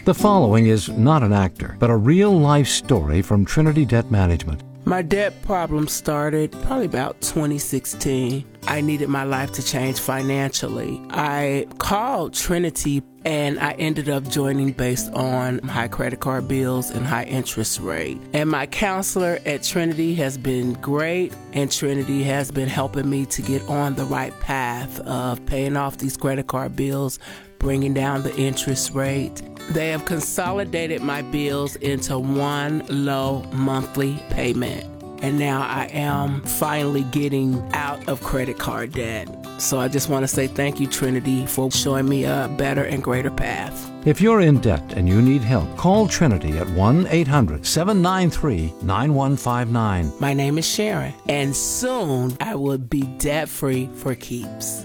The following is not an actor, but a real-life story from Trinity Debt Management. My debt problem started probably about 2016. I needed my life to change financially. I called Trinity and I ended up joining based on high credit card bills and high interest rate. And my counselor at Trinity has been great, and Trinity has been helping me to get on the right path of paying off these credit card bills, bringing down the interest rate. They have consolidated my bills into one low monthly payment. And now I am finally getting out of credit card debt. So I just want to say thank you, Trinity, for showing me a better and greater path. If you're in debt and you need help, call Trinity at 1-800-793-9159. My name is Sharon, and soon I will be debt-free for keeps.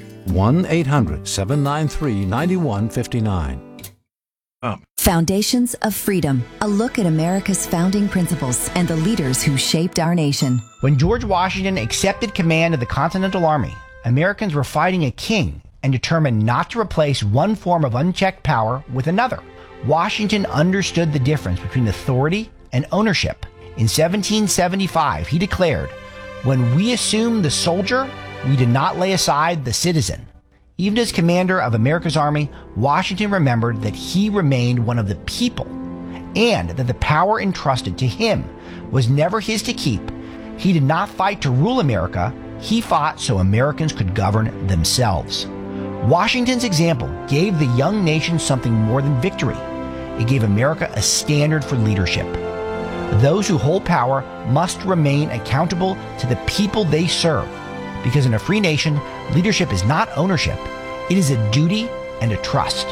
1-800-793-9159. Foundations of Freedom, a look at America's founding principles and the leaders who shaped our nation. When George Washington accepted command of the Continental Army, Americans were fighting a king and determined not to replace one form of unchecked power with another. Washington understood the difference between authority and ownership. In 1775, he declared, "When we assume the soldier, we did not lay aside the citizen." Even as commander of America's army, Washington remembered that he remained one of the people and that the power entrusted to him was never his to keep. He did not fight to rule America. He fought so Americans could govern themselves. Washington's example gave the young nation something more than victory. It gave America a standard for leadership. Those who hold power must remain accountable to the people they serve. Because in a free nation, leadership is not ownership. It is a duty and a trust.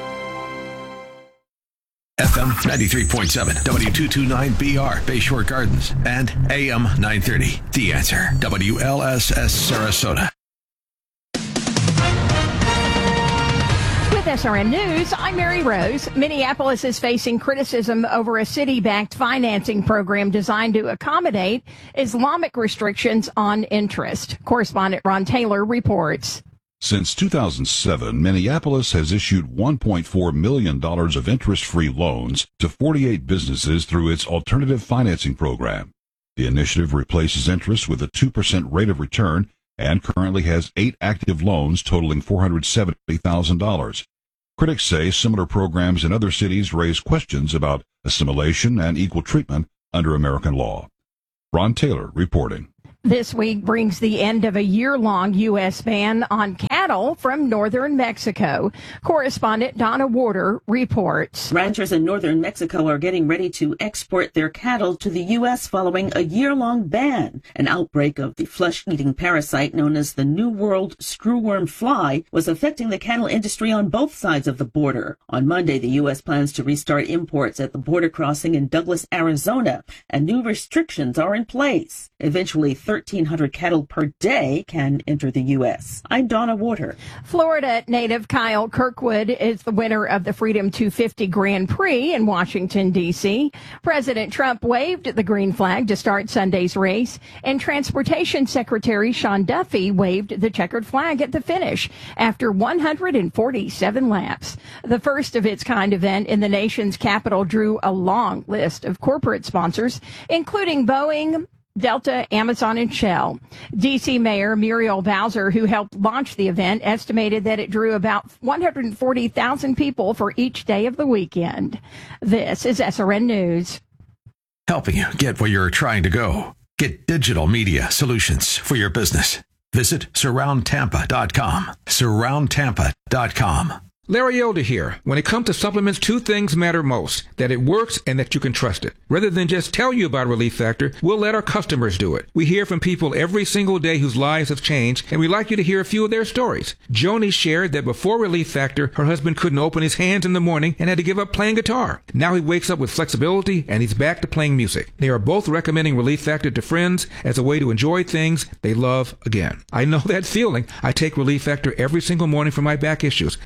FM 93.7, W229BR, Bayshore Gardens, and AM 930. The Answer, WLSS Sarasota. With SRN News, I'm Mary Rose. Minneapolis is facing criticism over a city-backed financing program designed to accommodate Islamic restrictions on interest. Correspondent Ron Taylor reports. Since 2007, Minneapolis has issued $1.4 million of interest-free loans to 48 businesses through its alternative financing program. The initiative replaces interest with a 2% rate of return and currently has 8 active loans totaling $470,000. Critics say similar programs in other cities raise questions about assimilation and equal treatment under American law. Ron Taylor reporting. This week brings the end of a year-long U.S. ban on cattle from northern Mexico. Correspondent Donna Warder reports. Ranchers in northern Mexico are getting ready to export their cattle to the U.S. following a year-long ban. An outbreak of the flesh-eating parasite known as the New World screwworm fly was affecting the cattle industry on both sides of the border. On Monday, the U.S. plans to restart imports at the border crossing in Douglas, Arizona, and new restrictions are in place. Eventually, 1,300 cattle per day can enter the U.S. I'm Donna Warder. Florida native Kyle Kirkwood is the winner of the Freedom 250 Grand Prix in Washington, D.C. President Trump waved the green flag to start Sunday's race, and Transportation Secretary Sean Duffy waved the checkered flag at the finish after 147 laps. The first of its kind event in the nation's capital drew a long list of corporate sponsors, including Boeing, Delta, Amazon, and Shell. D.C. Mayor Muriel Bowser, who helped launch the event, estimated that it drew about 140,000 people for each day of the weekend. This is SRN News. Helping you get where you're trying to go. Get digital media solutions for your business. Visit surroundtampa.com. Surroundtampa.com. Larry Elder here. When it comes to supplements, 2 things matter most: that it works and that you can trust it. Rather than just tell you about Relief Factor, we'll let our customers do it. We hear from people every single day whose lives have changed, and we'd like you to hear a few of their stories. Joni shared that before Relief Factor, her husband couldn't open his hands in the morning and had to give up playing guitar. Now he wakes up with flexibility and he's back to playing music. They are both recommending Relief Factor to friends as a way to enjoy things they love again. I know that feeling. I take Relief Factor every single morning for my back issues. I don't take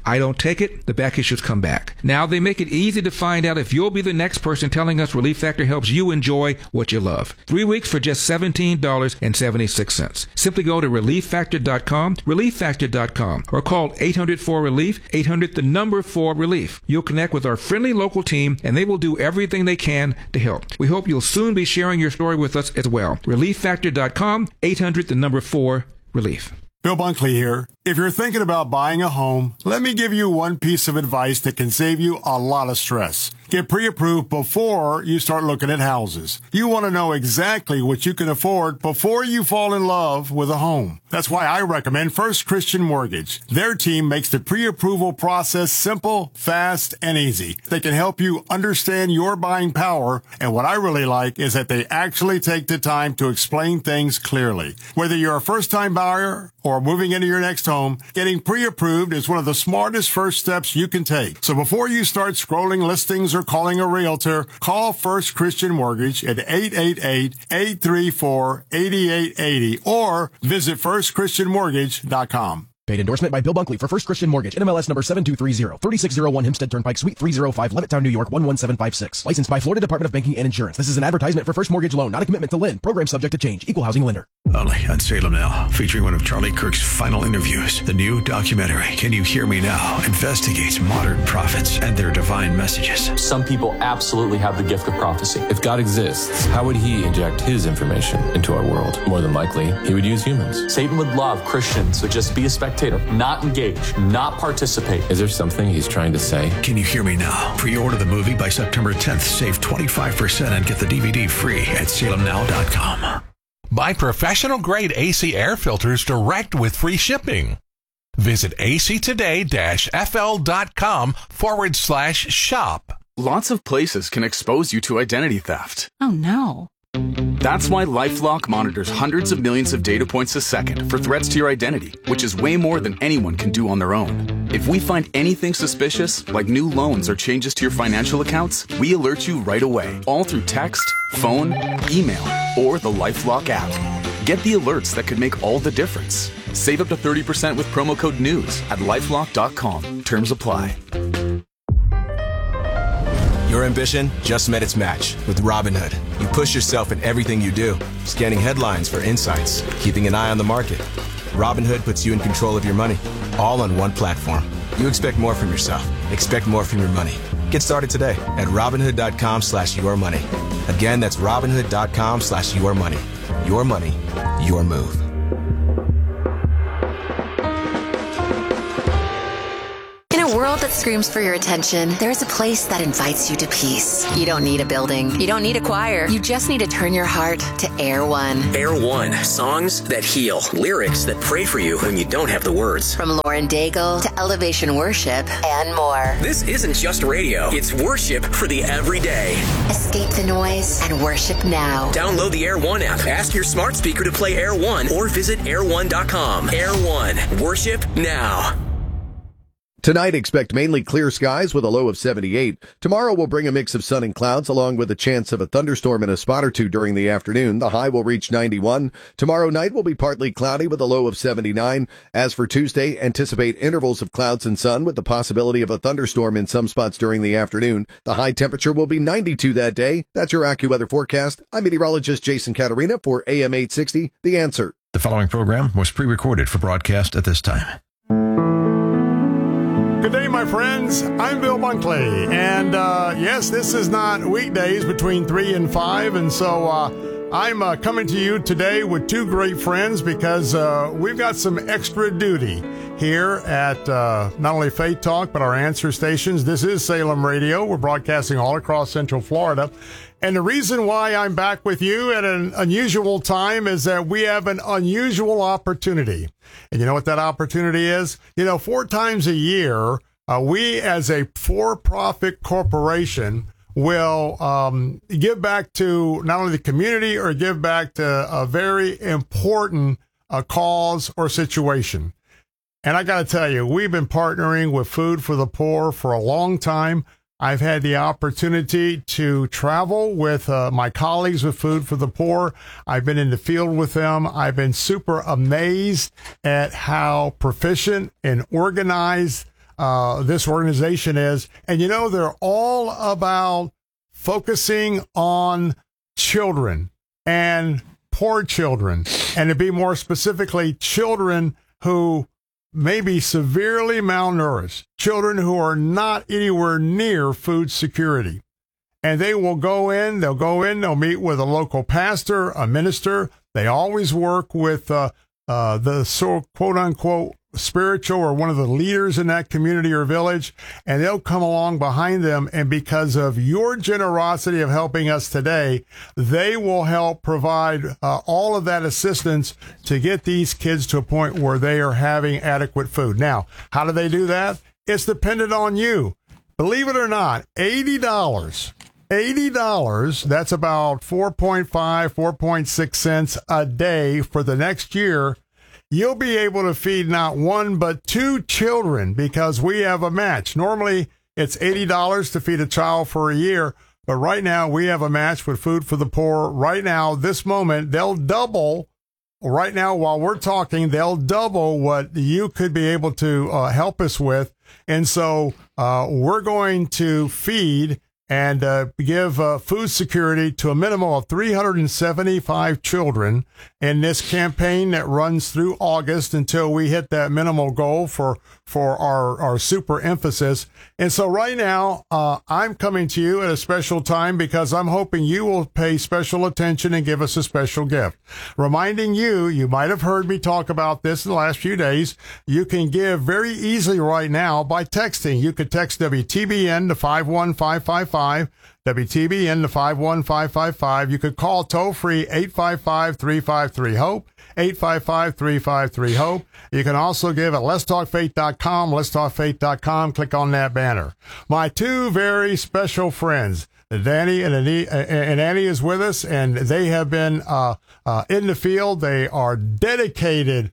take it, the back issues come back. Now they make it easy to find out if you'll be the next person telling us Relief Factor helps you enjoy what you love. 3 weeks for just $17.76. Simply go to ReliefFactor.com, ReliefFactor.com, or call 800-4RELIEF, 800-4RELIEF. You'll connect with our friendly local team, and they will do everything they can to help. We hope you'll soon be sharing your story with us as well. ReliefFactor.com, 800-4RELIEF. Bill Bunkley here. If you're thinking about buying a home, let me give you one piece of advice that can save you a lot of stress. Get pre-approved before you start looking at houses. You want to know exactly what you can afford before you fall in love with a home. That's why I recommend First Christian Mortgage. Their team makes the pre-approval process simple, fast, and easy. They can help you understand your buying power, and what I really like is that they actually take the time to explain things clearly. Whether you're a first-time buyer or moving into your next home, getting pre-approved is one of the smartest first steps you can take. So before you start scrolling listings or calling a realtor, call First Christian Mortgage at 888-834-8880 or visit firstchristianmortgage.com. Paid endorsement by Bill Bunkley for First Christian Mortgage, NMLS number 7230, 3601 Hempstead Turnpike, Suite 305, Levittown, New York 11756. Licensed by Florida Department of Banking and Insurance. This is an advertisement for First Mortgage Loan, not a commitment to lend. Program subject to change. Equal housing lender. Only on Salem Now, featuring one of Charlie Kirk's final interviews. The new documentary, Can You Hear Me Now?, investigates modern prophets and their divine messages. Some people absolutely have the gift of prophecy. If God exists, how would he inject his information into our world? More than likely, he would use humans. Satan would love Christians to just be a spectator, not engage, not participate. Is there something he's trying to say? Can You Hear Me Now? Pre-order the movie by September 10th. Save 25% and get the DVD free at salemnow.com. Buy professional-grade AC air filters direct with free shipping. Visit actoday-fl.com/shop. Lots of places can expose you to identity theft. Oh, no. That's why LifeLock monitors hundreds of millions of data points a second for threats to your identity, which is way more than anyone can do on their own. If we find anything suspicious, like new loans or changes to your financial accounts, we alert you right away, all through text, phone, email, or the LifeLock app. Get the alerts that could make all the difference. Save up to 30% with promo code NEWS at LifeLock.com. Terms apply. Your ambition just met its match with Robinhood. You push yourself in everything you do, scanning headlines for insights, keeping an eye on the market. Robinhood puts you in control of your money, all on one platform. You expect more from yourself. Expect more from your money. Get started today at Robinhood.com/yourmoney. Again, that's Robinhood.com/yourmoney. Your money, your move. In a world that screams for your attention, there is a place that invites you to peace. You don't need a building. You don't need a choir. You just need to turn your heart to Air One. Air One. Songs that heal. Lyrics that pray for you when you don't have the words. From Lauren Daigle to Elevation Worship and more. This isn't just radio. It's worship for the everyday. Escape the noise and worship now. Download the Air One app. Ask your smart speaker to play Air One or visit air1.com. Air One. Worship now. Tonight, expect mainly clear skies with a low of 78. Tomorrow will bring a mix of sun and clouds along with a chance of a thunderstorm and a spot or two during the afternoon. The high will reach 91. Tomorrow night will be partly cloudy with a low of 79. As for Tuesday, anticipate intervals of clouds and sun with the possibility of a thunderstorm in some spots during the afternoon. The high temperature will be 92 that day. That's your AccuWeather forecast. I'm meteorologist Jason Caterina for AM 860, The Answer. The following program was pre-recorded for broadcast at this time. Good day, my friends. I'm Bill Bunkley, and yes, this is not weekdays between 3 and 5, and so I'm coming to you today with two great friends because we've got some extra duty here at not only Faith Talk, but our answer stations. This is Salem Radio. We're broadcasting all across Central Florida. And the reason why I'm back with you at an unusual time is that we have an unusual opportunity. And you know what that opportunity is? 4 times a year, we as a for-profit corporation will give back to not only the community or give back to a very important cause or situation. And I got to tell you, we've been partnering with Food for the Poor for a long time. I've had the opportunity to travel with my colleagues with Food for the Poor. I've been in the field with them. I've been super amazed at how proficient and organized this organization is. And, you know, they're all about focusing on children and poor children, and to be more specifically, children who may be severely malnourished, children who are not anywhere near food security. And they will they'll meet with a local pastor, a minister. They always work with the quote unquote spiritual or one of the leaders in that community or village, and they'll come along behind them. And because of your generosity of helping us today, they will help provide all of that assistance to get these kids to a point where they are having adequate food. Now, how do they do that? It's dependent on you. Believe it or not, $80, that's about 4.6 cents a day for the next year. You'll be able to feed not one but two children because we have a match. Normally, it's $80 to feed a child for a year, but right now we have a match with Food for the Poor. Right now, this moment, they'll double. Right now, while we're talking, they'll double what you could be able to help us with. And so we're going to feed and give food security to a minimum of 375 children in this campaign that runs through August until we hit that minimal goal for our super emphasis. And so right now, I'm coming to you at a special time because I'm hoping you will pay special attention and give us a special gift. Reminding you might have heard me talk about this in the last few days. You can give very easily right now by texting. You could text WTBN to 51555. WTBN to 51555. You could call toll free 855-353-HOPE, 855-353-HOPE. You can also give at letstalkfaith.com, letstalkfaith.com. Click on that banner. My two very special friends, Danny and Annie is with us, and they have been in the field. They are dedicated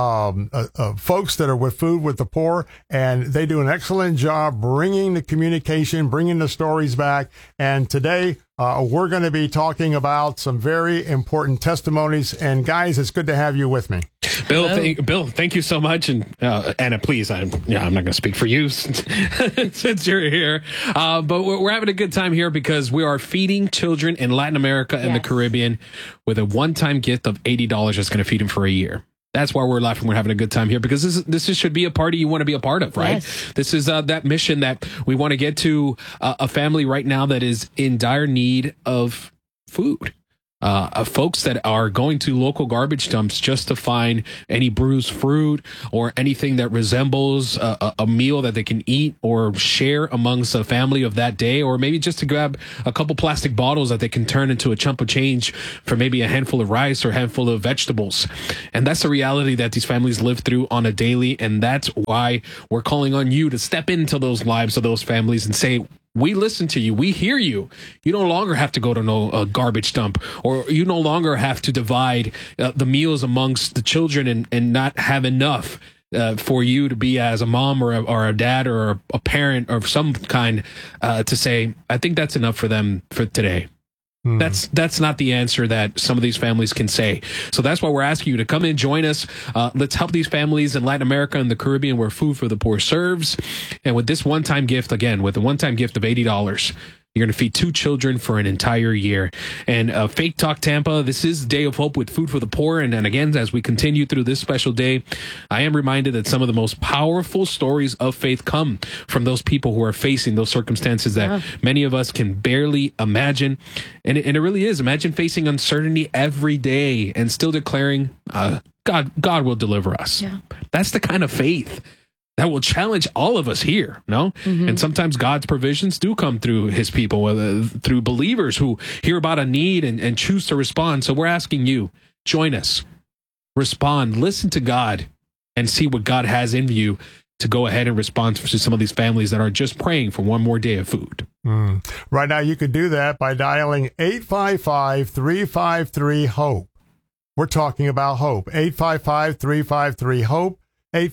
folks that are with Food with the Poor, and they do an excellent job bringing the communication, bringing the stories back. And today we're going to be talking about some very important testimonies. And guys, it's good to have you with me. Bill, thank you so much. And Anna, please, I'm not going to speak for you since you're here. But we're having a good time here because we are feeding children in Latin America and the Caribbean with a one-time gift of $80 that's going to feed them for a year. That's why we're laughing. We're having a good time here because this should be a party you want to be a part of, right? Yes. This is that mission that we want to get to a family right now that is in dire need of food. Folks that are going to local garbage dumps just to find any bruised fruit or anything that resembles a meal that they can eat or share amongst a family of that day, or maybe just to grab a couple plastic bottles that they can turn into a chunk of change for maybe a handful of rice or a handful of vegetables. And that's the reality that these families live through on a daily. And that's why we're calling on you to step into those lives of those families and say, we listen to you. We hear you. You no longer have to go to a garbage dump, or you no longer have to divide the meals amongst the children and not have enough for you to be as a mom or a dad or a parent of some kind to say, I think that's enough for them for today. That's not the answer that some of these families can say. So that's why we're asking you to come in, join us. Let's help these families in Latin America and the Caribbean where Food for the Poor serves. And with this one-time gift, again, with a one-time gift of $80, you're going to feed two children for an entire year. And Faith Talk Tampa, this is Day of Hope with Food for the Poor. And again, as we continue through this special day, I am reminded that some of the most powerful stories of faith come from those people who are facing those circumstances that many of us can barely imagine. And it really is. Imagine facing uncertainty every day and still declaring, God will deliver us. Yeah. That's the kind of faith that will challenge all of us here, no? Mm-hmm. And sometimes God's provisions do come through his people, through believers who hear about a need and choose to respond. So we're asking you, join us, respond, listen to God, and see what God has in you to go ahead and respond to some of these families that are just praying for one more day of food. Right now, you could do that by dialing 855-353-HOPE. We're talking about hope. 855-353-HOPE.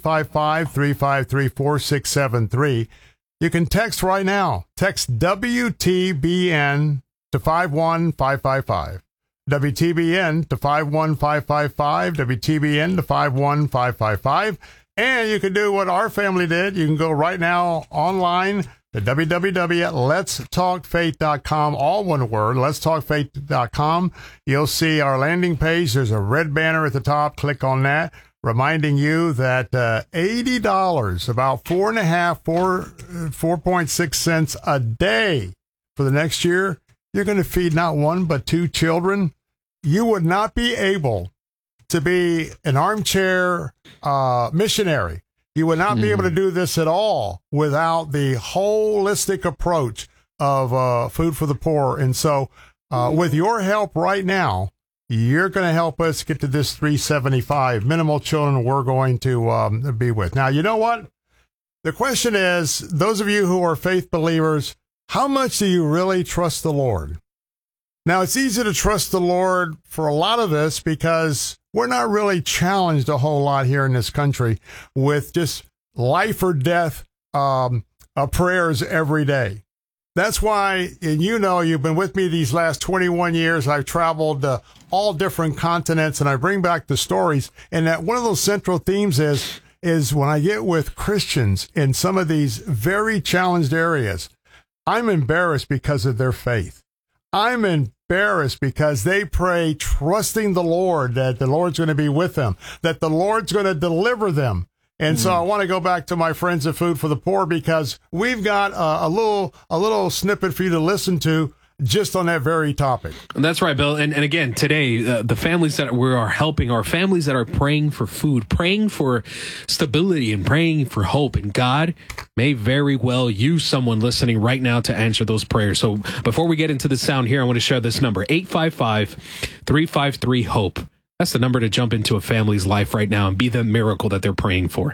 855-353-4673. You can text right now. Text WTBN to 51555. WTBN to 51555. WTBN to 51555. And you can do what our family did. You can go right now online to www.letstalkfaith.com, all one word, letstalkfaith.com. You'll see our landing page. There's a red banner at the top. Click on that, reminding you that $80, about 4.6 cents a day for the next year, you're going to feed not one but 2 children. You would not be able to be an armchair missionary. You would not be able to do this at all without the holistic approach of Food for the Poor. And so with your help right now, you're going to help us get to this 375 minimal children we're going to be with. Now, you know what? The question is, those of you who are faith believers, how much do you really trust the Lord? Now, it's easy to trust the Lord for a lot of us because we're not really challenged a whole lot here in this country with just life or death prayers every day. That's why, and you know, you've been with me these last 21 years. I've traveled all different continents, and I bring back the stories. And that one of those central themes is when I get with Christians in some of these very challenged areas, I'm embarrassed because of their faith. I'm embarrassed because they pray trusting the Lord, that the Lord's going to be with them, that the Lord's going to deliver them. And so I want to go back to my friends at Food for the Poor because we've got a little snippet for you to listen to just on that very topic. That's right, Bill. And again, today, the families that we are helping are families that are praying for food, praying for stability, and praying for hope. And God may very well use someone listening right now to answer those prayers. So before we get into the sound here, I want to share this number, 855-353-HOPE. That's the number to jump into a family's life right now and be the miracle that they're praying for.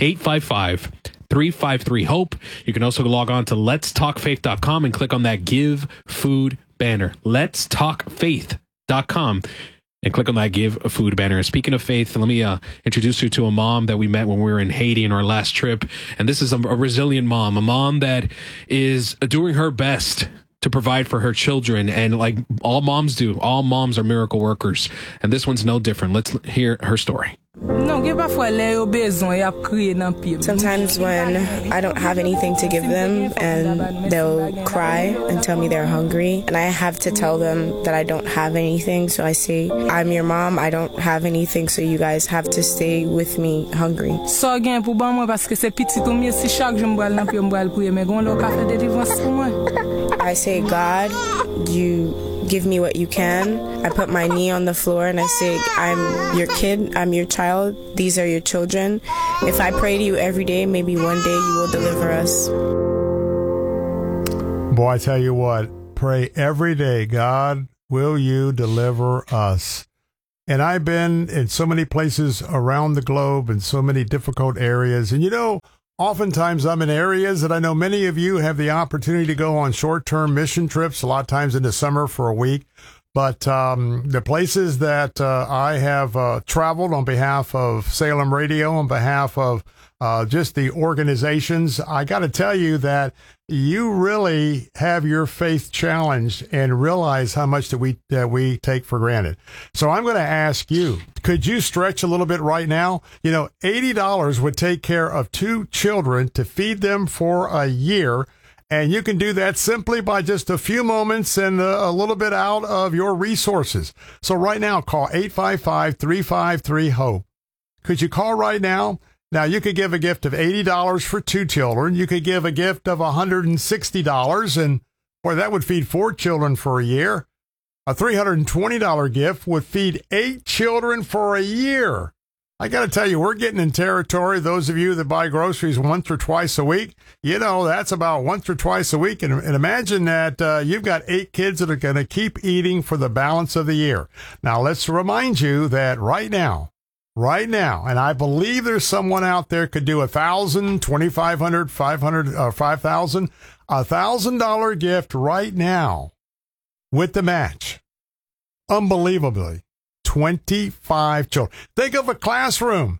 855-353-HOPE. You can also log on to letstalkfaith.com and click on that Give Food banner. Letstalkfaith.com and click on that Give Food banner. And speaking of faith, let me introduce you to a mom that we met when we were in Haiti in our last trip. And this is a resilient mom, a mom that is doing her best to provide for her children. And like all moms do, all moms are miracle workers. And this one's no different. Let's hear her story. Sometimes when I don't have anything to give them and they'll cry and tell me they're hungry and I have to tell them that I don't have anything, so I say, I'm your mom, I don't have anything, so you guys have to stay with me hungry. I say, God, you give me what you can. I put my knee on the floor and I say, I'm your kid, I'm your child, these are your children. If I pray to you every day, maybe one day you will deliver us. Boy, I tell you what, pray every day, God, will you deliver us? And I've been in so many places around the globe in so many difficult areas. And you know, oftentimes I'm in areas that I know many of you have the opportunity to go on short-term mission trips, a lot of times in the summer for a week. But the places that I have traveled on behalf of Salem Radio, on behalf of just the organizations, I got to tell you that you really have your faith challenged and realize how much that we take for granted. So I'm going to ask you, could you stretch a little bit right now? You know, $80 would take care of 2 children to feed them for a year. And you can do that simply by just a few moments and a little bit out of your resources. So right now, call 855-353-HOPE. Could you call right now? Now, you could give a gift of $80 for 2 children. You could give a gift of $160, and boy, that would feed 4 children for a year. A $320 gift would feed 8 children for a year. I got to tell you, we're getting in territory. Those of you that buy groceries once or twice a week, you know, that's about once or twice a week. And imagine that you've got 8 kids that are going to keep eating for the balance of the year. Now, let's remind you that right now, and I believe there's someone out there could do $1,000, $2,500, $500, $5,000, $1,000 gift right now with the match. Unbelievably. 25 children. Think of a classroom.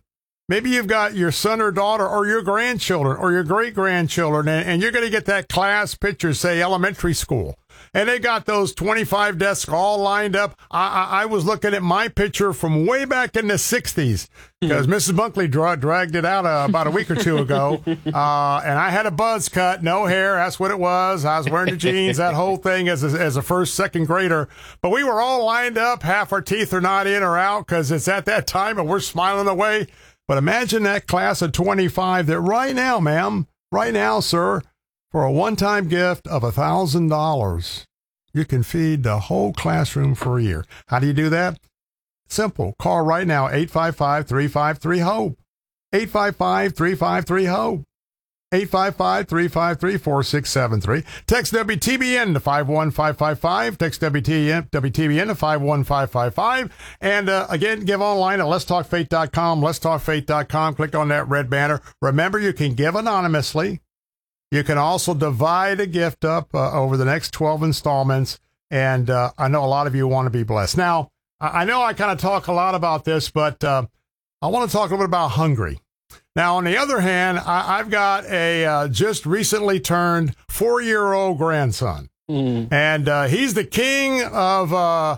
Maybe you've got your son or daughter or your grandchildren or your great-grandchildren, and you're going to get that class picture, say elementary school. And they got those 25 desks all lined up. I was looking at my picture from way back in the 60s because Mrs. Bunkley dragged it out about a week or two ago. And I had a buzz cut, no hair. That's what it was. I was wearing the jeans, that whole thing as a first, second grader. But we were all lined up. Half our teeth are not in or out because it's at that time and we're smiling away. But imagine that class of 25 that right now, ma'am, right now, sir, for a one-time gift of $1,000, you can feed the whole classroom for a year. How do you do that? Simple. Call right now, 855-353-HOPE. 855-353-HOPE. 855-353-4673. Text WTBN to 51555. Text WTBN to 51555. And again, give online at letstalkfaith.com. Letstalkfaith.com. Click on that red banner. Remember, you can give anonymously. You can also divide a gift up over the next 12 installments. And I know a lot of you want to be blessed. Now, I know I kind of talk a lot about this, but I want to talk a little bit about hungry. Now, on the other hand, I've got a just recently turned 4-year-old grandson. And he's the king of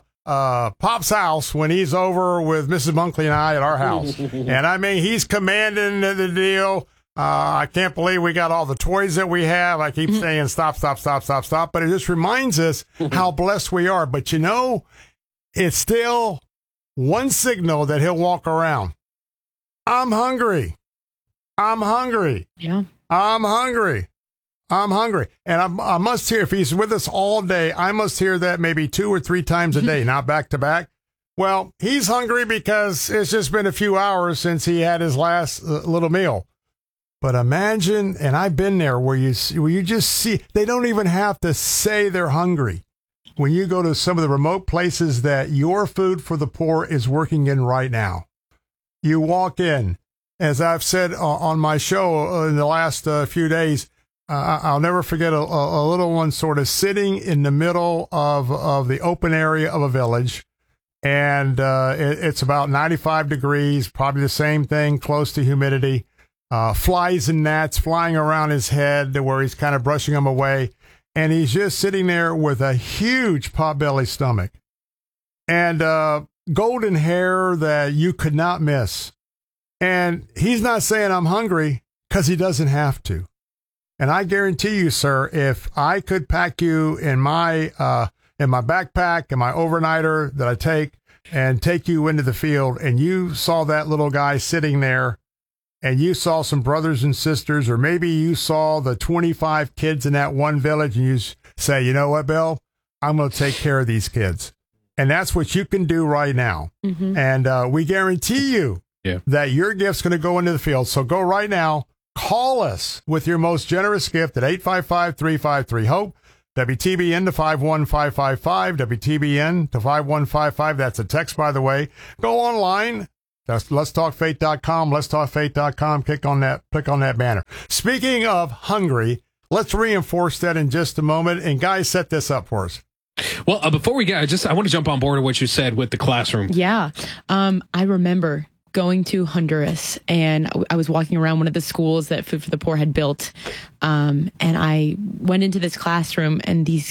Pop's house when he's over with Mrs. Bunkley and I at our house. And I mean, he's commanding the deal. I can't believe we got all the toys that we have. I keep saying stop, stop, stop, stop, stop. But it just reminds us how blessed we are. But you know, it's still one signal that he'll walk around. I'm hungry. I'm hungry. Yeah. I'm hungry. I'm hungry. And I must hear, if he's with us all day, I must hear that maybe 2 or 3 times a day, not back to back. Well, he's hungry because it's just been a few hours since he had his last little meal. But imagine, and I've been there, where you just see, they don't even have to say they're hungry. When you go to some of the remote places that Your Food for the Poor is working in right now, you walk in, as I've said on my show in the last few days, I'll never forget a little one sort of sitting in the middle of the open area of a village. And it's about 95 degrees, probably the same thing, close to humidity. Flies and gnats flying around his head to where he's kind of brushing them away. And he's just sitting there with a huge potbelly stomach and golden hair that you could not miss. And he's not saying I'm hungry because he doesn't have to. And I guarantee you, sir, if I could pack you in my backpack and my overnighter that I take and take you into the field and you saw that little guy sitting there and you saw some brothers and sisters, or maybe you saw the 25 kids in that one village and you say, you know what, Bill, I'm going to take care of these kids. And that's what you can do right now. Mm-hmm. And we guarantee you that your gift's going to go into the field. So go right now. Call us with your most generous gift at 855-353-HOPE. WTBN to 51555. WTBN to 5155. That's a text, by the way. Go online. That's letstalkfaith.com. Letstalkfaith.com. Click on that banner. Speaking of hungry, let's reinforce that in just a moment. And guys, set this up for us. Well, before we get, I want to jump on board with what you said with the classroom. Yeah. I remember going to Honduras, and I was walking around one of the schools that Food for the Poor had built. And I went into this classroom, and these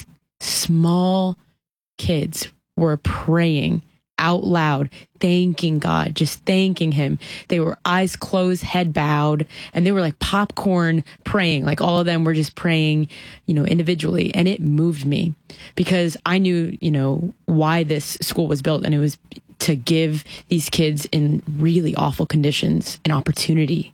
small kids were praying out loud, thanking God, just thanking him. They were eyes closed, head bowed, and they were like popcorn praying. Like all of them were just praying, individually. And it moved me because I knew, why this school was built. And it was to give these kids in really awful conditions an opportunity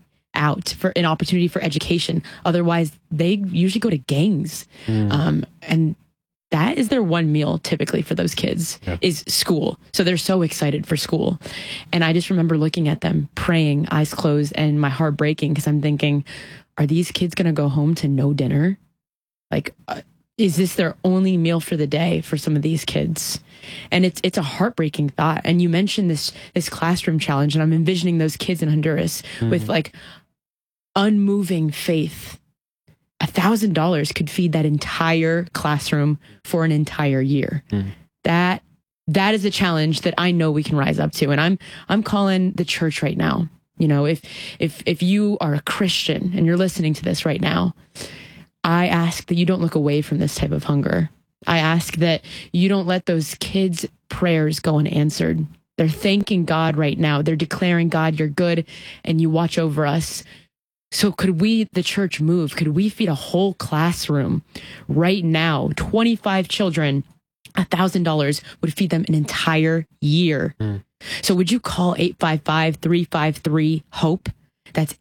for education. Otherwise, they usually go to gangs. And that is their one meal typically for those kids is school. So they're so excited for school. And I just remember looking at them praying, eyes closed, and my heart breaking because I'm thinking, are these kids going to go home to no dinner? Like, is this their only meal for the day for some of these kids? And it's a heartbreaking thought. And you mentioned this classroom challenge, and I'm envisioning those kids in Honduras with like unmoving faith. $1,000 could feed that entire classroom for an entire year. That is a challenge that I know we can rise up to. And I'm calling the church right now. You know, if you are a Christian and you're listening to this right now, I ask that you don't look away from this type of hunger. I ask that you don't let those kids' prayers go unanswered. They're thanking God right now. They're declaring, God, you're good and you watch over us. So could we, the church, move? Could we feed a whole classroom right now? 25 children, $1,000 would feed them an entire year. So would you call 855-353-HOPE? That's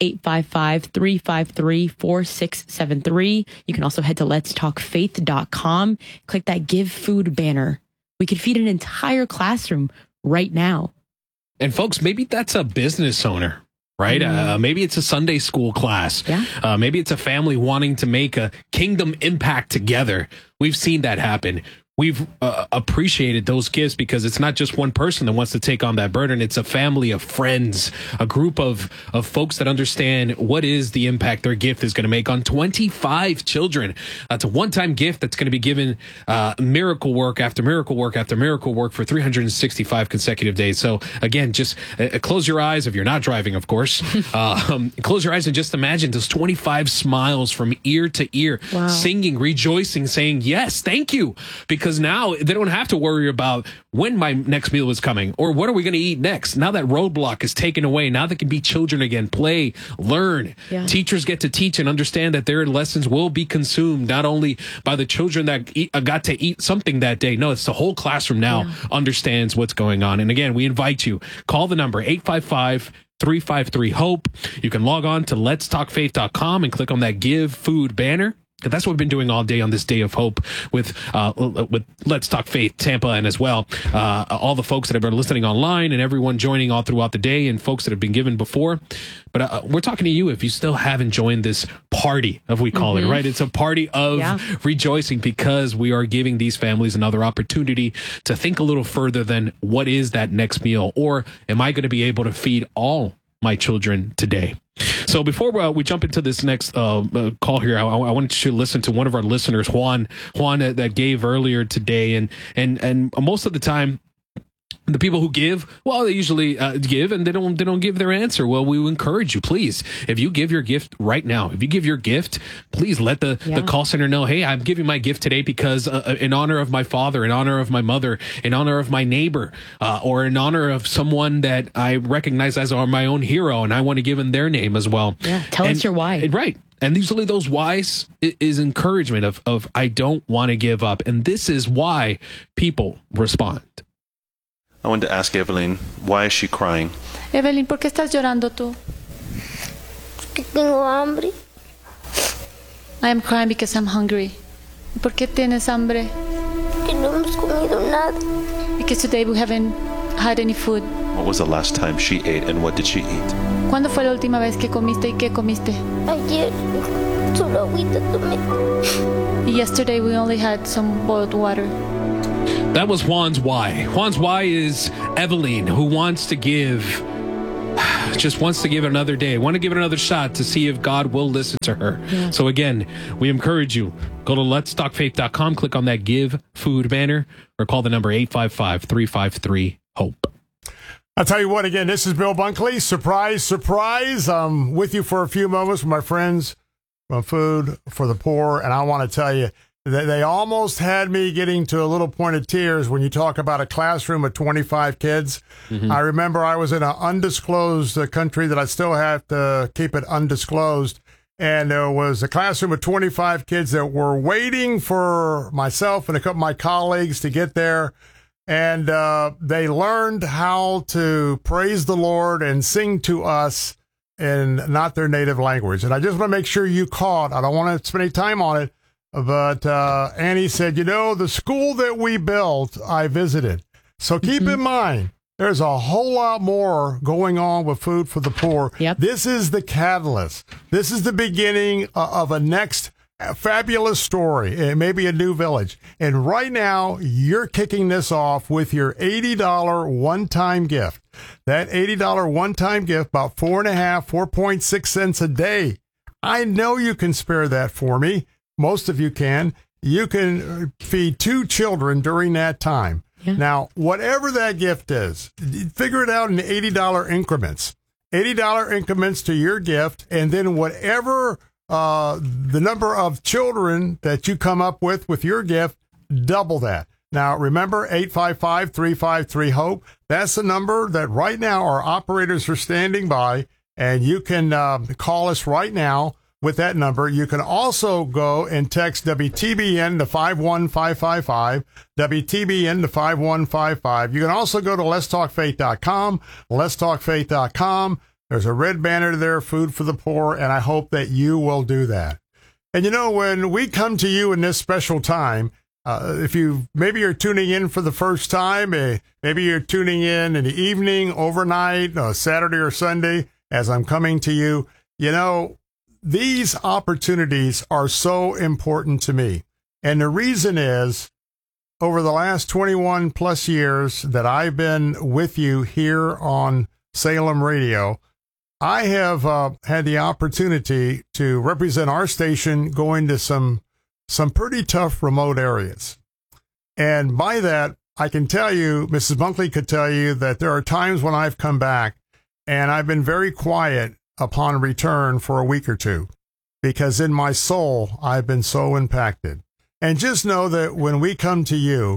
855-353-4673. You can also head to letstalkfaith.com. Click that Give Food banner. We could feed an entire classroom right now. And folks, maybe that's a business owner, right? Maybe it's a Sunday school class. Yeah. Maybe it's a family wanting to make a kingdom impact together. We've seen that happen. We've appreciated those gifts because it's not just one person that wants to take on that burden. It's a family of friends, a group of folks that understand what is the impact their gift is going to make on 25 children. It's a one-time gift that's going to be given miracle work after miracle work after miracle work for 365 consecutive days. So again, just close your eyes if you're not driving, of course. Close your eyes and just imagine those 25 smiles from ear to ear, singing, rejoicing, saying, yes, thank you. Because now they don't have to worry about when my next meal is coming or what are we going to eat next. Now that roadblock is taken away. Now they can be children again, play, learn. Yeah. Teachers get to teach and understand that their lessons will be consumed not only by the children that got to eat something that day. No, it's the whole classroom now understands what's going on. And again, we invite you, call the number 855-353-HOPE. You can log on to letstalkfaith.com and click on that Give Food banner. That's what we've been doing all day on this day of hope with Let's Talk Faith Tampa, and as well all the folks that have been listening online and everyone joining all throughout the day and folks that have been given before. But we're talking to you if you still haven't joined this party, as we call it, right? It's a party of rejoicing because we are giving these families another opportunity to think a little further than what is that next meal, or am I going to be able to feed all my children today? So before we jump into this next call here, I wanted to listen to one of our listeners, Juan that gave earlier today, and most of the time, the people who give, well, they usually give and they don't give their answer. Well, we encourage you, please, if you give your gift right now, if you give your gift, please let the call center know, hey, I'm giving my gift today because in honor of my father, in honor of my mother, in honor of my neighbor, or in honor of someone that I recognize as my own hero, and I want to give in their name as well. Yeah, tell us your why. Right. And usually those whys is encouragement of I don't want to give up. And this is why people respond. I wanted to ask Evelyn, why is she crying? Evelyn, ¿por qué estás llorando tú? Que tengo hambre. I am crying because I'm hungry. ¿Por qué tienes hambre? Que no hemos comido nada. Because today we haven't had any food. What was the last time she ate and what did she eat? ¿Cuándo fue la última vez que comiste y qué comiste? Ayer solo agüita tomé. Yesterday we only had some boiled water. That was Juan's why. Juan's why is Evelyn, who wants to give, just wants to give it another day, want to give it another shot to see if God will listen to her. Yeah. So again, we encourage you, go to letstalkfaith.com, click on that Give Food banner, or call the number 855-353-HOPE. I'll tell you what, again, this is Bill Bunkley. Surprise, surprise. I'm with you for a few moments with my friends from Food for the Poor, and I want to tell you, they almost had me getting to a little point of tears when you talk about a classroom of 25 kids. I remember I was in an undisclosed country that I still have to keep it undisclosed. And there was a classroom of 25 kids that were waiting for myself and a couple of my colleagues to get there. And they learned how to praise the Lord and sing to us in not their native language. And I just want to make sure you caught. I don't want to spend any time on it. But Annie said, you know, the school that we built, I visited. So keep in mind, there's a whole lot more going on with Food for the Poor. Yep. This is the catalyst. This is the beginning of a next fabulous story. It may be a new village. And right now, you're kicking this off with your $80 one-time gift. That $80 one-time gift, about 4.6 cents a day. I know you can spare that for me. Most of you can. You can feed 2 children during that time. Yeah. Now, whatever that gift is, figure it out in $80 increments. $80 increments to your gift, and then whatever the number of children that you come up with your gift, double that. Now, remember, 855-353-HOPE. That's the number that right now our operators are standing by, and you can call us right now with that number. You can also go and text WTBN to 51555, WTBN to 51555. You can also go to letstalkfaith.com, letstalkfaith.com. There's a red banner there, Food for the Poor, and I hope that you will do that. And you know, when we come to you in this special time, if maybe you're tuning in for the first time, maybe you're tuning in the evening, overnight, Saturday or Sunday, as I'm coming to you, you know, these opportunities are so important to me. And the reason is, over the last 21 plus years that I've been with you here on Salem Radio, I have had the opportunity to represent our station going to some pretty tough remote areas. And by that, I can tell you, Mrs. Bunkley could tell you that there are times when I've come back and I've been very quiet upon return for a week or two, because in my soul, I've been so impacted. And just know that when we come to you,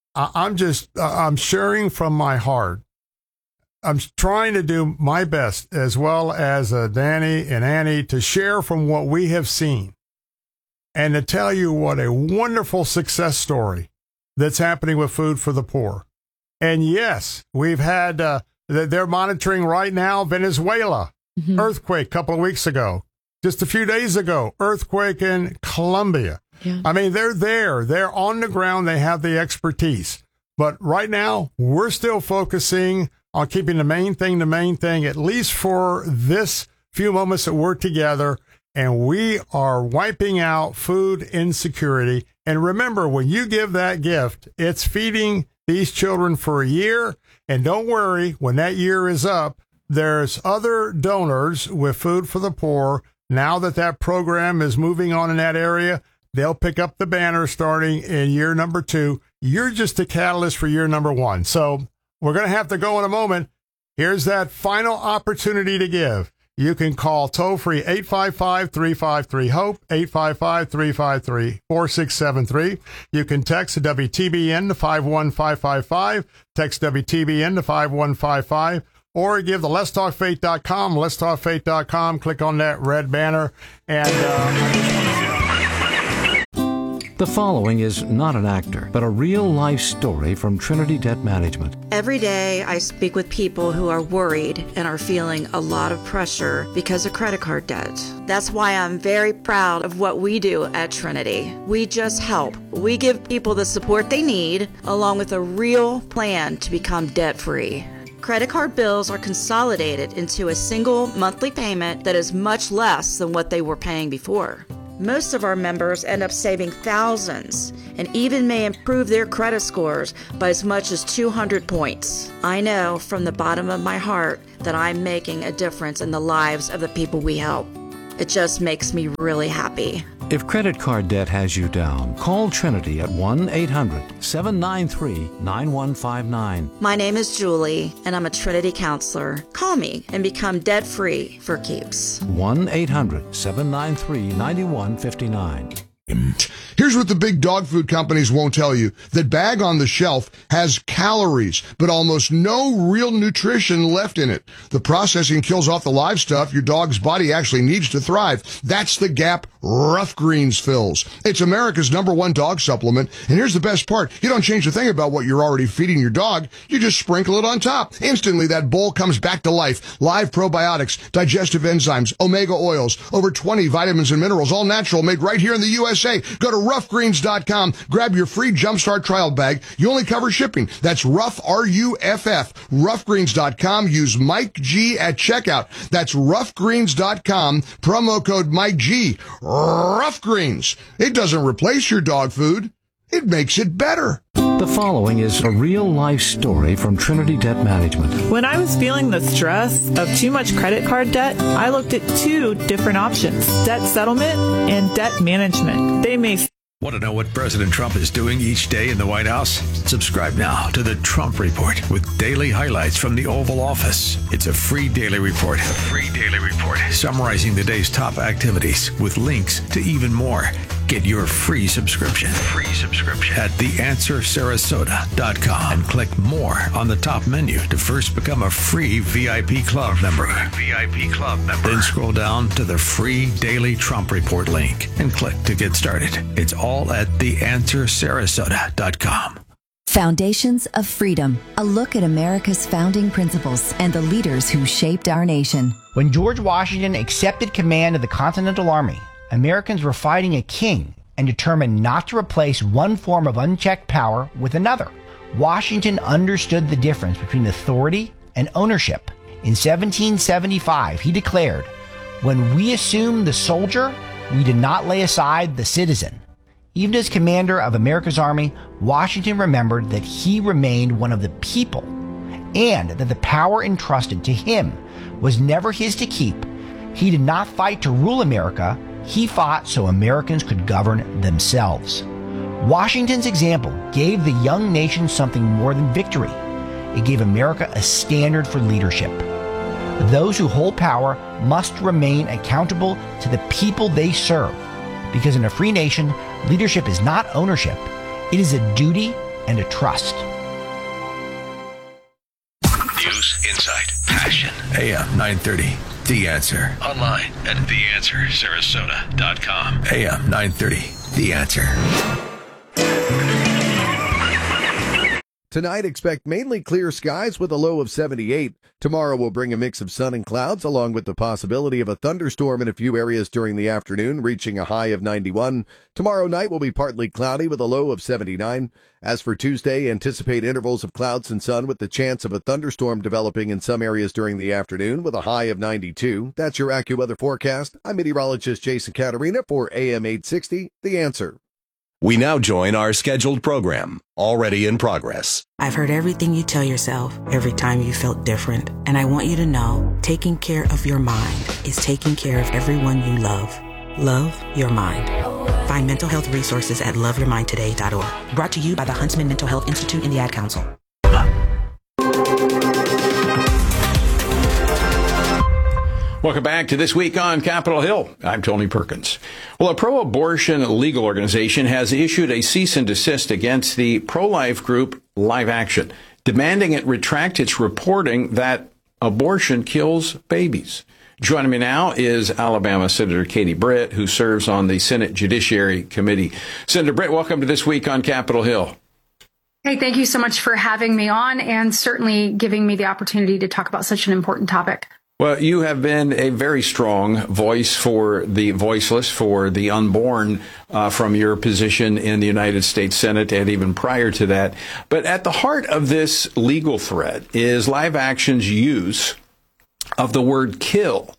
I'm sharing from my heart. I'm trying to do my best, as well as Danny and Annie, to share from what we have seen and to tell you what a wonderful success story that's happening with Food for the Poor. And yes, we've had, they're monitoring right now Venezuela, earthquake a couple of weeks ago. Just a few days ago, earthquake in Colombia. Yeah. I mean, they're there. They're on the ground. They have the expertise. But right now, we're still focusing on keeping the main thing, at least for this few moments that we're together. And we are wiping out food insecurity. And remember, when you give that gift, it's feeding these children for a year. And don't worry, when that year is up, there's other donors with Food for the Poor. Now that program is moving on in that area, they'll pick up the banner starting in year number 2. You're just a catalyst for year number 1. So we're going to have to go in a moment. Here's that final opportunity to give. You can call toll-free 855-353-HOPE, 855-353-4673. You can text WTBN to 51555, text WTBN to 51555, or give the letstalkfaith.com, letstalkfaith.com, click on that red banner, and The following is not an actor, but a real-life story from Trinity Debt Management. Every day I speak with people who are worried and are feeling a lot of pressure because of credit card debt. That's why I'm very proud of what we do at Trinity. We just help. We give people the support they need, along with a real plan to become debt-free. Credit card bills are consolidated into a single monthly payment that is much less than what they were paying before. Most of our members end up saving thousands and even may improve their credit scores by as much as 200 points. I know from the bottom of my heart that I'm making a difference in the lives of the people we help. It just makes me really happy. If credit card debt has you down, call Trinity at 1-800-793-9159. My name is Julie, and I'm a Trinity counselor. Call me and become debt-free for keeps. 1-800-793-9159. Here's what the big dog food companies won't tell you. That bag on the shelf has calories, but almost no real nutrition left in it. The processing kills off the live stuff your dog's body actually needs to thrive. That's the gap Rough Greens fills. It's America's #1 dog supplement. And here's the best part. You don't change a thing about what you're already feeding your dog. You just sprinkle it on top. Instantly, that bowl comes back to life. Live probiotics, digestive enzymes, omega oils, over 20 vitamins and minerals, all natural, made right here in the USA. Go to roughgreens.com. Grab your free Jumpstart trial bag. You only cover shipping. That's Rough, R-U-F-F. Roughgreens.com. Use Mike G at checkout. That's roughgreens.com. Promo code Mike G. Rough Greens. It doesn't replace your dog food. It makes it better. The following is a real-life story from Trinity Debt Management. When I was feeling the stress of too much credit card debt, I looked at 2 different options: debt settlement and debt management. They may Want to know what President Trump is doing each day in the White House? Subscribe now to the Trump Report with daily highlights from the Oval Office. It's a free daily report. Summarizing the day's top activities with links to even more. Get your free subscription. At theanswersarasota.com and click more on the top menu to first become a free VIP Club member. Then scroll down to the free daily Trump Report link and click to get started. It's all at theanswersarasota.com. Foundations of Freedom, a look at America's founding principles and the leaders who shaped our nation. When George Washington accepted command of the Continental Army, Americans were fighting a king and determined not to replace one form of unchecked power with another. Washington understood the difference between authority and ownership. In 1775, he declared, "When we assumed the soldier, we did not lay aside the citizen." Even as commander of America's army, Washington remembered that he remained one of the people and that the power entrusted to him was never his to keep. He did not fight to rule America. He fought so Americans could govern themselves. Washington's example gave the young nation something more than victory. It gave America a standard for leadership. Those who hold power must remain accountable to the people they serve, because in a free nation, leadership is not ownership. It is a duty and a trust. News, insight, passion. AM 930. The Answer. Online at theanswersarasota.com. AM 930. The Answer. Tonight, expect mainly clear skies with a low of 78. Tomorrow will bring a mix of sun and clouds, along with the possibility of a thunderstorm in a few areas during the afternoon, reaching a high of 91. Tomorrow night will be partly cloudy with a low of 79. As for Tuesday, anticipate intervals of clouds and sun with the chance of a thunderstorm developing in some areas during the afternoon with a high of 92. That's your AccuWeather forecast. I'm meteorologist Jason Caterina for AM 860, The Answer. We now join our scheduled program, already in progress. I've heard everything you tell yourself every time you felt different. And I want you to know, taking care of your mind is taking care of everyone you love. Love your mind. Find mental health resources at loveyourmindtoday.org. Brought to you by the Huntsman Mental Health Institute and the Ad Council. Welcome back to This Week on Capitol Hill. I'm Tony Perkins. Well, a pro-abortion legal organization has issued a cease and desist against the pro-life group Live Action, demanding it retract its reporting that abortion kills babies. Joining me now is Alabama Senator Katie Britt, who serves on the Senate Judiciary Committee. Senator Britt, welcome to This Week on Capitol Hill. Hey, thank you so much for having me on and certainly giving me the opportunity to talk about such an important topic. Well, you have been a very strong voice for the voiceless, for the unborn, from your position in the United States Senate and even prior to that. But at the heart of this legal threat is Live Action's use of the word kill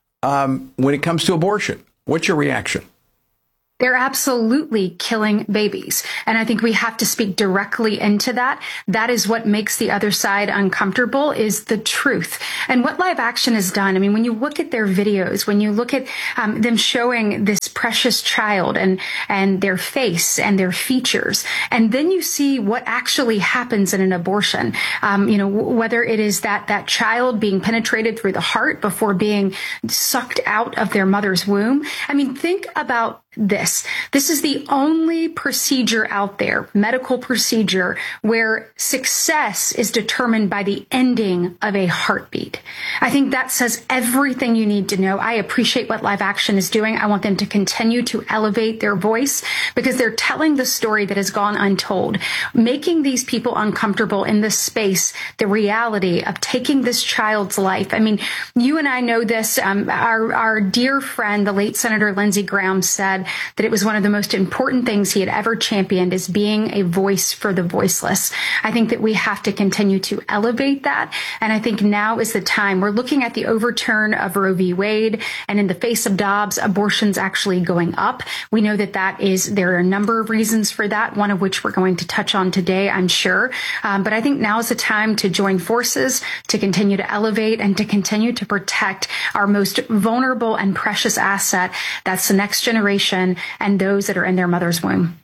when it comes to abortion. What's your reaction? They're absolutely killing babies. And I think we have to speak directly into that. That is what makes the other side uncomfortable, is the truth. And what Live Action has done, I mean, when you look at their videos, when you look at them showing this precious child and their face and their features, and then you see what actually happens in an abortion, whether it is that child being penetrated through the heart before being sucked out of their mother's womb. I mean, think about this. This is the only procedure out there, medical procedure, where success is determined by the ending of a heartbeat. I think that says everything you need to know. I appreciate what Live Action is doing. I want them to continue to elevate their voice because they're telling the story that has gone untold, making these people uncomfortable in this space, the reality of taking this child's life. I mean, you and I know this. Our dear friend, the late Senator Lindsey Graham, said that it was one of the most important things he had ever championed, is being a voice for the voiceless. I think that we have to continue to elevate that. And I think now is the time. We're looking at the overturn of Roe v. Wade, and in the face of Dobbs, abortion's actually going up. We know that there are a number of reasons for that, one of which we're going to touch on today, I'm sure. But I think now is the time to join forces, to continue to elevate and to continue to protect our most vulnerable and precious asset. That's the next generation abortion and those that are in their mother's womb.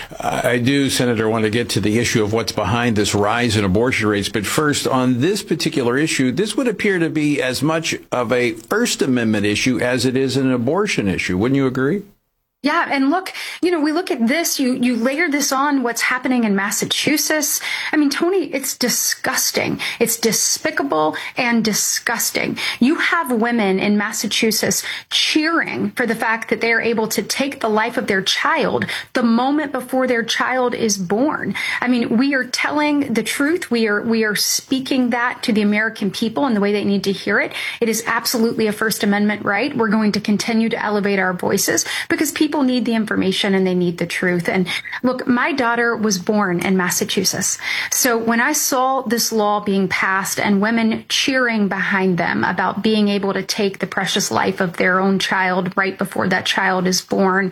I do, Senator, want to get to the issue of what's behind this rise in abortion rates. But first, on this particular issue, this would appear to be as much of a First Amendment issue as it is an abortion issue. Wouldn't you agree? Yeah. And look, we look at this, you layer this on what's happening in Massachusetts. I mean, Tony, it's disgusting. It's despicable and disgusting. You have women in Massachusetts cheering for the fact that they are able to take the life of their child the moment before their child is born. I mean, we are telling the truth. We are speaking that to the American people in the way they need to hear it. It is absolutely a First Amendment right. We're going to continue to elevate our voices because people need the information and they need the truth. And look, my daughter was born in Massachusetts. So when I saw this law being passed and women cheering behind them about being able to take the precious life of their own child right before that child is born,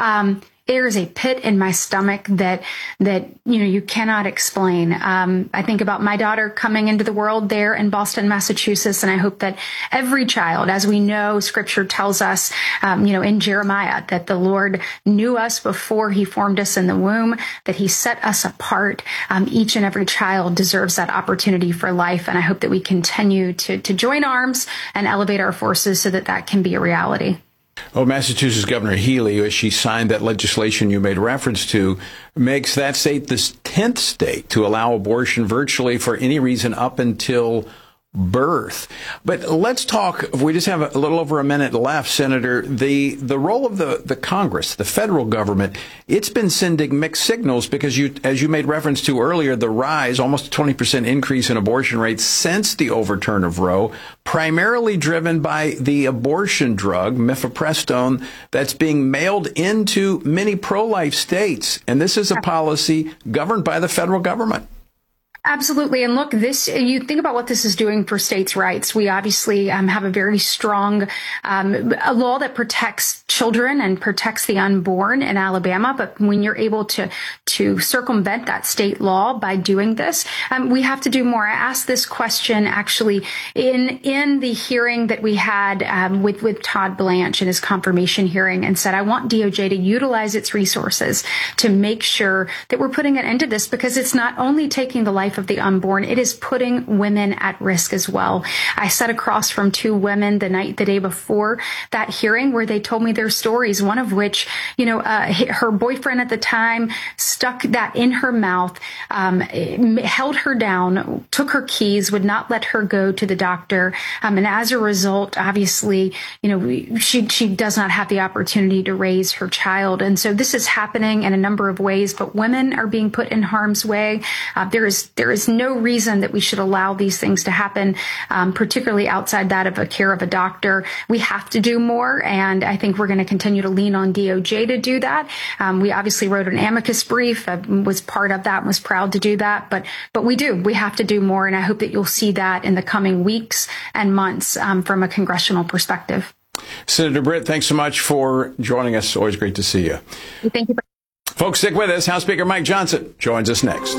there's a pit in my stomach that you cannot explain. I think about my daughter coming into the world there in Boston, Massachusetts, and I hope that every child, as we know, Scripture tells us, in Jeremiah, that the Lord knew us before He formed us in the womb, that He set us apart. Each and every child deserves that opportunity for life, and I hope that we continue to join arms and elevate our forces so that that can be a reality. Oh, Massachusetts Governor Healy, as she signed that legislation you made reference to, makes that state the 10th state to allow abortion virtually for any reason up until birth. But let's talk, we just have a little over a minute left, Senator, the role of the Congress, the federal government. It's been sending mixed signals because as you made reference to earlier, the rise, almost a 20% increase in abortion rates since the overturn of Roe, primarily driven by the abortion drug, mifepristone, that's being mailed into many pro-life states. And this is a policy governed by the federal government. Absolutely. And look, you think about what this is doing for states' rights. We obviously have a very strong a law that protects children and protects the unborn in Alabama. But when you're able to circumvent that state law by doing this, we have to do more. I asked this question actually in the hearing that we had with Todd Blanche in his confirmation hearing, and said, I want DOJ to utilize its resources to make sure that we're putting an end to this, because it's not only taking the life of the unborn, it is putting women at risk as well. I sat across from two women the day before that hearing where they told me their stories, one of which, her boyfriend at the time stuck that in her mouth, held her down, took her keys, would not let her go to the doctor. And as a result, obviously, she does not have the opportunity to raise her child. And so this is happening in a number of ways, but women are being put in harm's way. There is no reason that we should allow these things to happen, particularly outside that of a care of a doctor. We have to do more, and I think we're going to continue to lean on DOJ to do that. We obviously wrote an amicus brief, was part of that, and was proud to do that, but we have to do more, and I hope that you'll see that in the coming weeks and months from a congressional perspective. Senator Britt, thanks so much for joining us. Always great to see you. Thank you. Folks, stick with us. House Speaker Mike Johnson joins us next.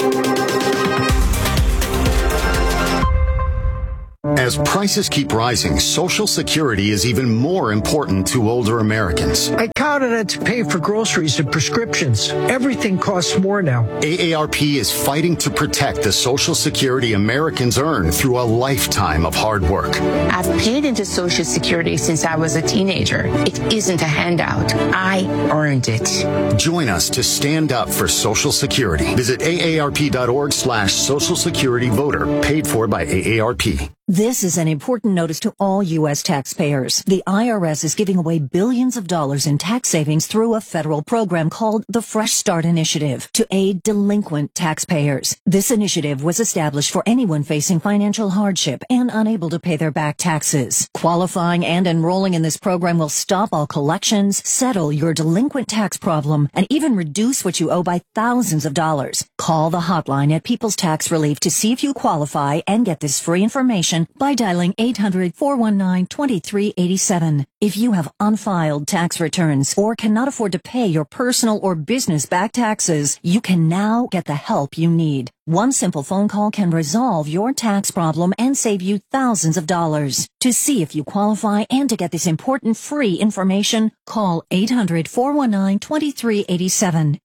As prices keep rising, Social Security is even more important to older Americans. I count on it to pay for groceries and prescriptions. Everything costs more now. AARP is fighting to protect the Social Security Americans earn through a lifetime of hard work. I've paid into Social Security since I was a teenager. It isn't a handout. I earned it. Join us to stand up for Social Security. Visit aarp.org/Social Security voter, paid for by AARP. This is an important notice to all U.S. taxpayers. The IRS is giving away billions of dollars in tax savings through a federal program called the Fresh Start Initiative to aid delinquent taxpayers. This initiative was established for anyone facing financial hardship and unable to pay their back taxes. Qualifying and enrolling in this program will stop all collections, settle your delinquent tax problem, and even reduce what you owe by thousands of dollars. Call the hotline at People's Tax Relief to see if you qualify and get this free information information by dialing 800-419-2387. If you have unfiled tax returns or cannot afford to pay your personal or business back taxes, you can now get the help you need. One simple phone call can resolve your tax problem and save you thousands of dollars. To see if you qualify and to get this important free information, call 800-419-2387.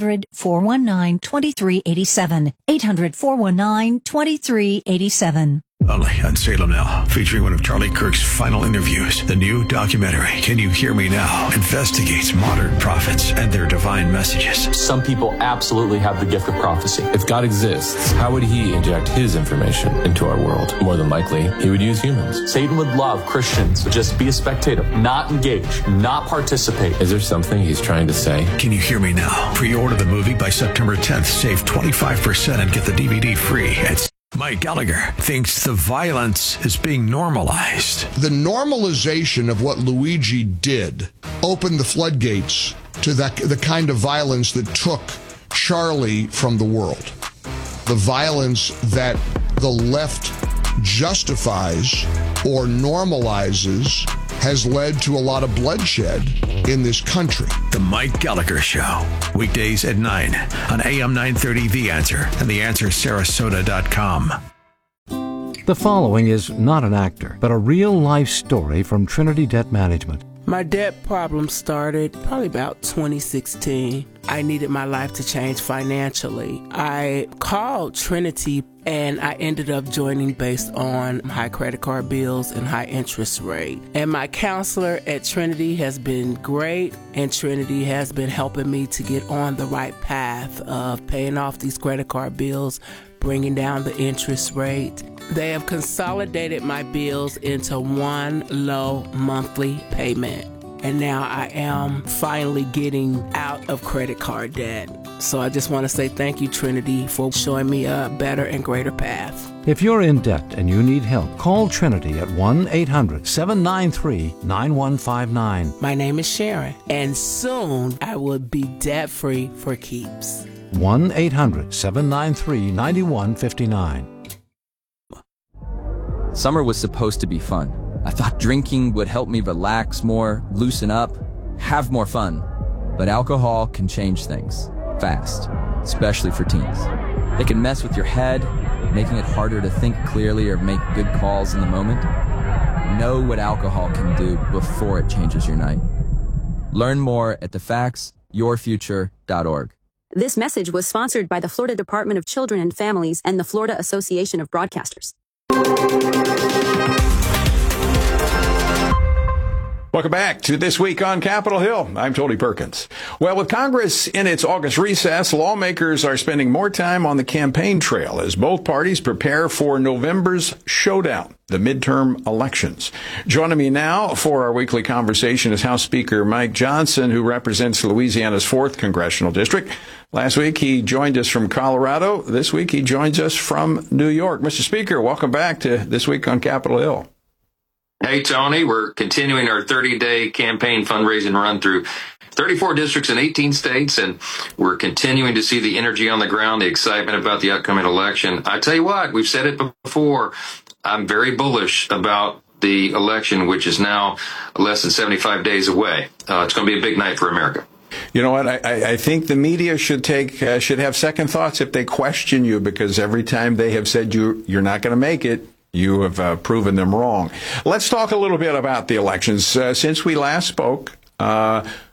800-419-2387. 800-419-2387. Only on Salem Now, featuring one of Charlie Kirk's final interviews. The new documentary, Can You Hear Me Now?, investigates modern prophets and their divine messages. Some people absolutely have the gift of prophecy. If God exists, how would he inject his information into our world? More than likely, he would use humans. Satan would love Christians to just be a spectator, not engage, not participate. Is there something he's trying to say? Can You Hear Me Now? Pre-order the movie by September 10th. Save 25% and get the DVD free at Mike Gallagher thinks the violence is being normalized. The normalization of what Luigi did opened the floodgates to the kind of violence that took Charlie from the world. The violence that the left justifies or normalizes has led to a lot of bloodshed in this country. The Mike Gallagher Show, weekdays at 9 on AM 930 The Answer and TheAnswerSarasota.com. The following is not an actor, but a real-life story from Trinity Debt Management. My debt problem started probably about 2016. I needed my life to change financially. I called Trinity and I ended up joining based on high credit card bills and high interest rate. And my counselor at Trinity has been great, and Trinity has been helping me to get on the right path of paying off these credit card bills, bringing down the interest rate. They have consolidated my bills into one low monthly payment. And now I am finally getting out of credit card debt. So I just want to say thank you, Trinity, for showing me a better and greater path. If you're in debt and you need help, call Trinity at 1-800-793-9159. My name is Sharon, and soon I will be debt-free for keeps. 1-800-793-9159. Summer was supposed to be fun. I thought drinking would help me relax more, loosen up, have more fun. But alcohol can change things fast, especially for teens. It can mess with your head, making it harder to think clearly or make good calls in the moment. Know what alcohol can do before it changes your night. Learn more at thefactsyourfuture.org. This message was sponsored by the Florida Department of Children and Families and the Florida Association of Broadcasters. Welcome back to This Week on Capitol Hill. I'm Tony Perkins. Well, with Congress in its August recess, lawmakers are spending more time on the campaign trail as both parties prepare for November's showdown, the midterm elections. Joining me now for our weekly conversation is House Speaker Mike Johnson, who represents Louisiana's 4th Congressional District. Last week, he joined us from Colorado. This week, he joins us from New York. Mr. Speaker, welcome back to This Week on Capitol Hill. Hey, Tony, we're continuing our 30-day campaign fundraising run through 34 districts in 18 states, and we're continuing to see the energy on the ground, the excitement about the upcoming election. I tell you what, we've said it before, I'm very bullish about the election, which is now less than 75 days away. It's going to be a big night for America. You know what? I think the media should have second thoughts if they question you, because every time they have said you're not going to make it, you have proven them wrong. Let's talk a little bit about the elections. Since we last spoke,